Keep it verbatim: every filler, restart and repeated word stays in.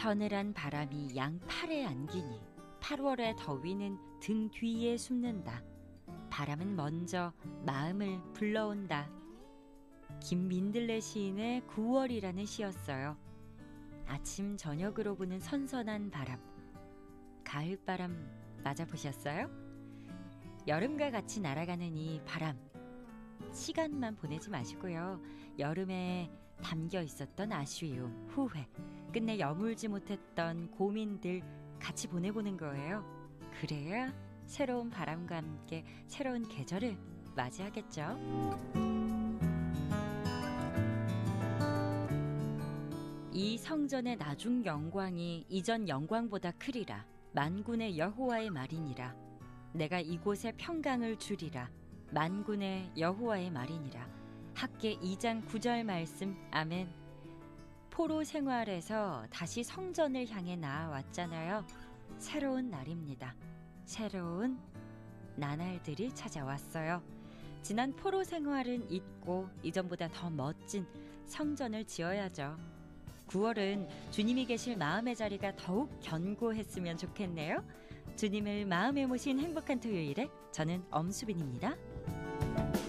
서늘한 바람이 양팔에 안기니 팔월의 더위는 등 뒤에 숨는다. 바람은 먼저 마음을 불러온다. 김민들레 시인의 구월이라는 시였어요. 아침 저녁으로 부는 선선한 바람, 가을바람 맞아보셨어요? 여름과 같이 날아가는 이 바람, 시간만 보내지 마시고요. 여름에 담겨 있었던 아쉬움, 후회, 끝내 여물지 못했던 고민들 같이 보내보는 거예요. 그래야 새로운 바람과 함께 새로운 계절을 맞이하겠죠. 이 성전의 나중 영광이 이전 영광보다 크리라. 만군의 여호와의 말이니라. 내가 이곳에 평강을 주리라. 만군의 여호와의 말이니라. 학개 이 장 구 절 말씀. 아멘. 포로 생활에서 다시 성전을 향해 나아왔잖아요. 새로운 날입니다. 새로운 나날들이 찾아왔어요. 지난 포로 생활은 잊고 이전보다 더 멋진 성전을 지어야죠. 구월은 주님이 계실 마음의 자리가 더욱 견고했으면 좋겠네요. 주님을 마음에 모신 행복한 토요일에 저는 엄수빈입니다.